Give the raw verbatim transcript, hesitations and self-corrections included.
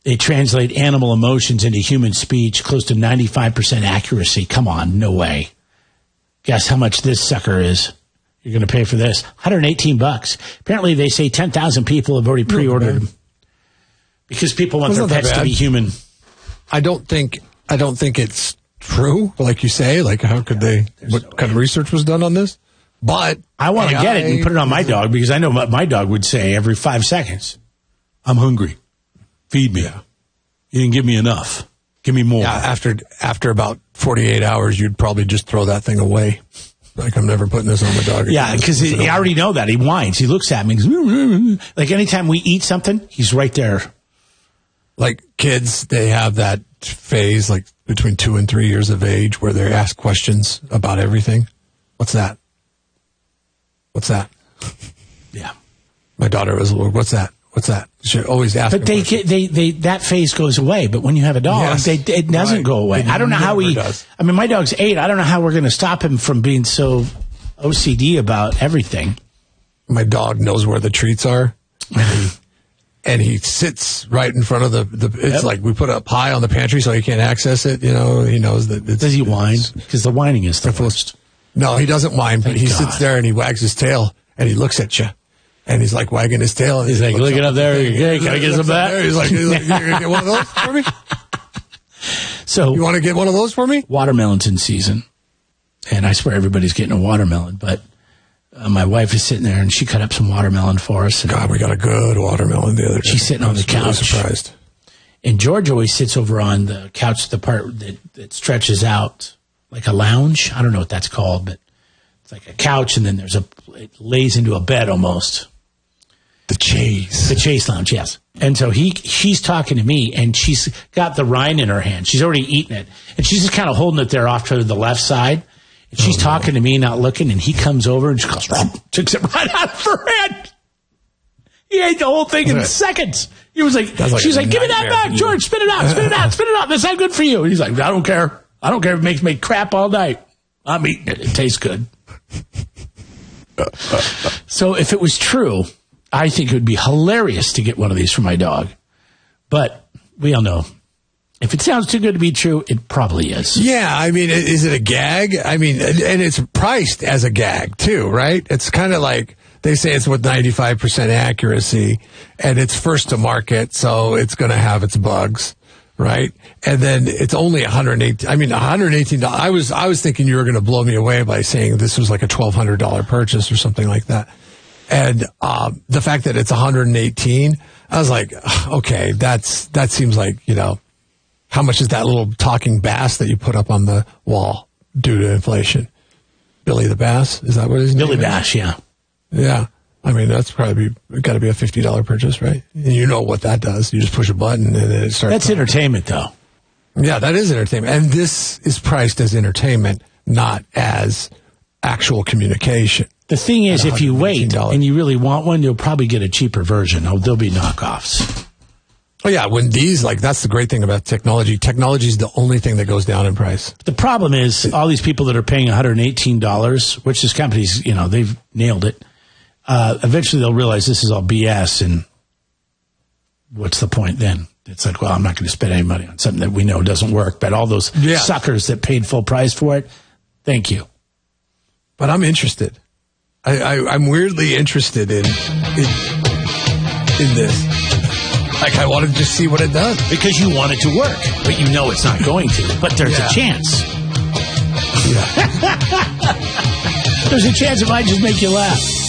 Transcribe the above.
They translate animal emotions into human speech, close to ninety-five percent accuracy. Come on, no way. Guess how much this sucker is? You're going to pay for this? one hundred eighteen bucks. Apparently, they say ten thousand people have already pre-ordered them because people want their pets to be human. I don't think I don't think it's true, like you say. Like, how could they? What kind of research was done on this? But I want to get it and put it on my dog because I know what my dog would say every five seconds. I'm hungry. Feed me. Yeah. You didn't give me enough. Give me more. Yeah, after after about forty-eight hours, you'd probably just throw that thing away. Like, I'm never putting this on my dog again. Yeah, because I already know that. He whines. He looks at me. Goes, like, anytime we eat something, he's right there. Like, kids, they have that phase, like, between two and three years of age where they ask questions about everything. What's that? What's that? Yeah. My daughter was, what's that? What's that? She always asks. But they, get, they, they, that phase goes away. But when you have a dog, yes. they, it doesn't right. go away. It I don't know how we. Does. I mean, my dog's eight. I don't know how we're going to stop him from being so O C D about everything. My dog knows where the treats are, and he, and he sits right in front of the. the it's yep. like we put a pie on the pantry so he can't access it. You know, he knows that. It's, Does he whine? Because the whining is the worst. No, he doesn't whine, but Thank he God. sits there and he wags his tail and he looks at you. And he's like wagging his tail. And he's like, looking up there. Hey, can I get some of that? He's like, he's like, you gonna get one of those for me? So, you want to get one of those for me? Watermelon's in season. And I swear everybody's getting a watermelon. But uh, my wife is sitting there and she cut up some watermelon for us. And God, we got a good watermelon the other day. She's sitting on the couch. Really surprised. And George always sits over on the couch, the part that, that stretches out like a lounge. I don't know what that's called, but it's like a couch and then there's a, it lays into a bed almost. The Chase. The Chase Lounge, yes. And so he, she's talking to me, and she's got the rind in her hand. She's already eaten it. And she's just kind of holding it there off to the left side. And she's oh, talking no. to me, not looking, and he comes over and she goes, takes it right out of her hand. He ate the whole thing in seconds. He was like, like she's like, give me that back, George, spit it out, spit it out, spit it out. That's not good for you. And he's like, I don't care. I don't care if it makes me crap all night. I'm eating it. It tastes good. So if it was true, I think it would be hilarious to get one of these for my dog. But we all know, if it sounds too good to be true, it probably is. Yeah, I mean, is it a gag? I mean, and it's priced as a gag, too, right? It's kind of like, they say it's with ninety-five percent accuracy, and it's first to market, so it's going to have its bugs, right? And then it's only one hundred eighteen. I mean, one hundred eighteen dollars. I was, I was thinking you were going to blow me away by saying this was like a twelve hundred dollars purchase or something like that. And um, the fact that it's one hundred eighteen, I was like, okay, that's that seems like, you know, how much is that little talking bass that you put up on the wall due to inflation? Billy the Bass, is that what his name is? Billy Bass, yeah. Yeah. I mean, that's probably got to be a fifty dollars purchase, right? And you know what that does. You just push a button and then it starts. That's talking. Entertainment, though. Yeah, that is entertainment. And this is priced as entertainment, not as actual communication. The thing is, if you wait and you really want one, you'll probably get a cheaper version. Oh, there'll be knockoffs. Oh, yeah. When these, like, that's the great thing about technology. Technology is the only thing that goes down in price. The problem is all these people that are paying one hundred eighteen dollars, which this company's, you know, they've nailed it. Uh, eventually they'll realize this is all B S, and what's the point then? It's like, well, I'm not going to spend any money on something that we know doesn't work. But all those yeah. suckers that paid full price for it, thank you. But I'm interested. I, I, I'm weirdly interested in, in in this. Like, I want to just see what it does. Because you want it to work, but you know it's not going to. But there's yeah. a chance. Yeah. There's a chance it might just make you laugh.